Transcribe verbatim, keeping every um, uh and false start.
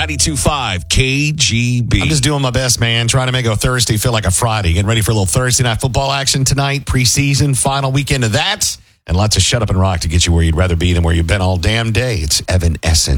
ninety-two point five K G B. I'm just doing my best, man. Trying to make a Thursday feel like a Friday. Getting ready for a little Thursday night football action tonight. Preseason, final weekend of that. And lots of Shut Up and Rock to get you where you'd rather be than where you've been all damn day. It's Evan Essen.